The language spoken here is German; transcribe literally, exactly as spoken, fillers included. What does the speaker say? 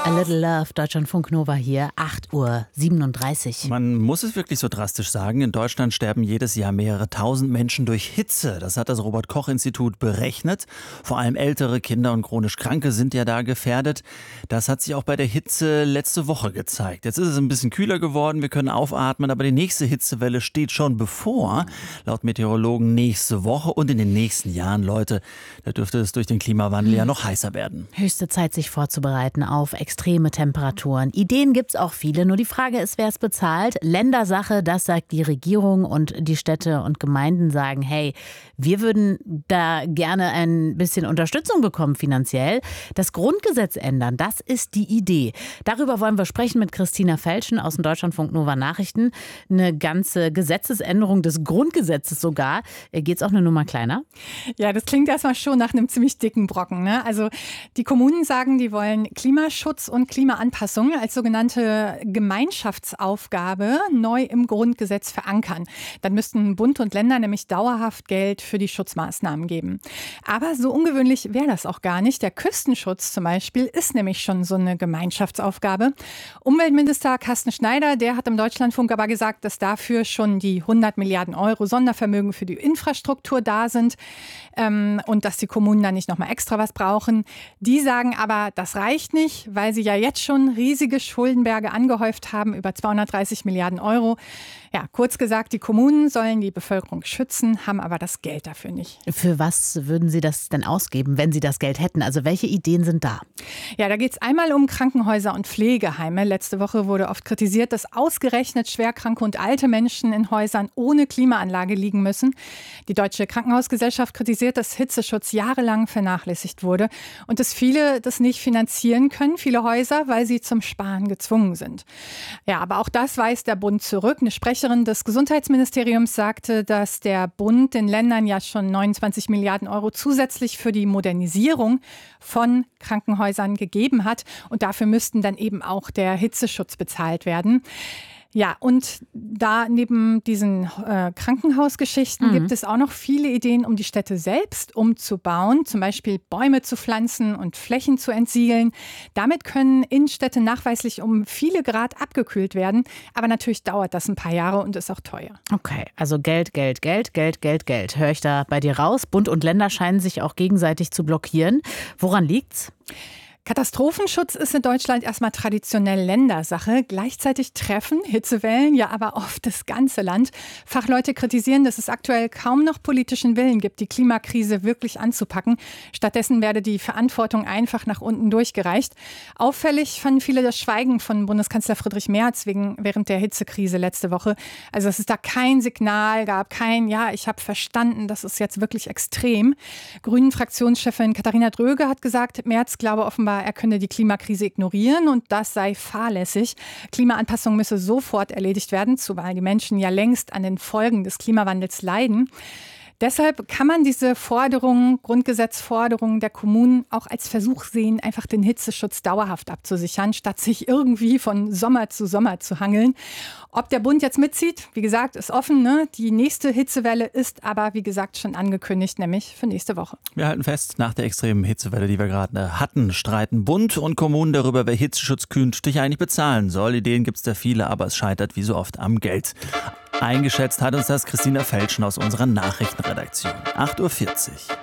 A Little Love, Deutschlandfunk Nova hier, acht Uhr siebenunddreißig. Man muss es wirklich so drastisch sagen, in Deutschland sterben jedes Jahr mehrere tausend Menschen durch Hitze. Das hat das Robert-Koch-Institut berechnet. Vor allem ältere Kinder und chronisch Kranke sind ja da gefährdet. Das hat sich auch bei der Hitze letzte Woche gezeigt. Jetzt ist es ein bisschen kühler geworden, wir können aufatmen, aber die nächste Hitzewelle steht schon bevor. Laut Meteorologen nächste Woche und in den nächsten Jahren, Leute, da dürfte es durch den Klimawandel ja noch heißer werden. Höchste Zeit, sich vorzubereiten auf extreme Temperaturen. Ideen gibt es auch viele, nur die Frage ist, wer es bezahlt. Ländersache, das sagt die Regierung, und die Städte und Gemeinden sagen, hey, wir würden da gerne ein bisschen Unterstützung bekommen finanziell. Das Grundgesetz ändern, das ist die Idee. Darüber wollen wir sprechen mit Christina Felschen aus dem Deutschlandfunk Nova Nachrichten. Eine ganze Gesetzesänderung des Grundgesetzes sogar. Geht es auch eine Nummer kleiner? Ja, das klingt erstmal schon nach einem ziemlich dicken Brocken, ne? Also die Kommunen sagen, die wollen Klimaschutz und Klimaanpassung als sogenannte Gemeinschaftsaufgabe neu im Grundgesetz verankern. Dann müssten Bund und Länder nämlich dauerhaft Geld für die Schutzmaßnahmen geben. Aber so ungewöhnlich wäre das auch gar nicht. Der Küstenschutz zum Beispiel ist nämlich schon so eine Gemeinschaftsaufgabe. Umweltminister Carsten Schneider, der hat im Deutschlandfunk aber gesagt, dass dafür schon die hundert Milliarden Euro Sondervermögen für die Infrastruktur da sind ähm, und dass die Kommunen da nicht nochmal extra was brauchen. Die sagen aber, das reicht nicht, weil sie ja jetzt schon riesige Schuldenberge angehäuft haben, über zweihundertdreißig Milliarden Euro. Ja, kurz gesagt, die Kommunen sollen die Bevölkerung schützen, haben aber das Geld dafür nicht. Für was würden Sie das denn ausgeben, wenn Sie das Geld hätten? Also welche Ideen sind da? Ja, da geht es einmal um Krankenhäuser und Pflegeheime. Letzte Woche wurde oft kritisiert, dass ausgerechnet schwerkranke und alte Menschen in Häusern ohne Klimaanlage liegen müssen. Die Deutsche Krankenhausgesellschaft kritisiert, dass Hitzeschutz jahrelang vernachlässigt wurde und dass viele das nicht finanzieren können, viele Häuser, weil sie zum Sparen gezwungen sind. Ja, aber auch das weist der Bund zurück. Eine Sprecherin des Gesundheitsministeriums sagte, dass der Bund den Ländern ja schon neunundzwanzig Milliarden Euro zusätzlich für die Modernisierung von Krankenhäusern gegeben hat. Und dafür müssten dann eben auch der Hitzeschutz bezahlt werden. Ja, und da neben diesen äh, Krankenhausgeschichten mhm. gibt es auch noch viele Ideen, um die Städte selbst umzubauen, zum Beispiel Bäume zu pflanzen und Flächen zu entsiegeln. Damit können Innenstädte nachweislich um viele Grad abgekühlt werden, aber natürlich dauert das ein paar Jahre und ist auch teuer. Okay, also Geld, Geld, Geld, Geld, Geld, Geld. Höre ich da bei dir raus? Bund und Länder scheinen sich auch gegenseitig zu blockieren. Woran liegt's? Katastrophenschutz ist in Deutschland erstmal traditionell Ländersache. Gleichzeitig treffen Hitzewellen ja aber oft das ganze Land. Fachleute kritisieren, dass es aktuell kaum noch politischen Willen gibt, die Klimakrise wirklich anzupacken. Stattdessen werde die Verantwortung einfach nach unten durchgereicht. Auffällig fanden viele das Schweigen von Bundeskanzler Friedrich Merz wegen, während der Hitzekrise letzte Woche. Also dass es da kein Signal gab, kein, ja, ich habe verstanden, das ist jetzt wirklich extrem. Grünen-Fraktionschefin Katharina Dröge hat gesagt, Merz glaube offenbar, er könne die Klimakrise ignorieren und das sei fahrlässig. Klimaanpassung müsse sofort erledigt werden, zumal die Menschen ja längst an den Folgen des Klimawandels leiden. Deshalb kann man diese Forderungen, Grundgesetzforderungen der Kommunen auch als Versuch sehen, einfach den Hitzeschutz dauerhaft abzusichern, statt sich irgendwie von Sommer zu Sommer zu hangeln. Ob der Bund jetzt mitzieht, wie gesagt, ist offen, ne? Die nächste Hitzewelle ist aber, wie gesagt, schon angekündigt, nämlich für nächste Woche. Wir halten fest, nach der extremen Hitzewelle, die wir gerade hatten, streiten Bund und Kommunen darüber, wer Hitzeschutz künftig eigentlich bezahlen soll. Ideen gibt es da viele, aber es scheitert wie so oft am Geld. Eingeschätzt hat uns das Christina Felschen aus unserer Nachrichtenredaktion. acht Uhr vierzig.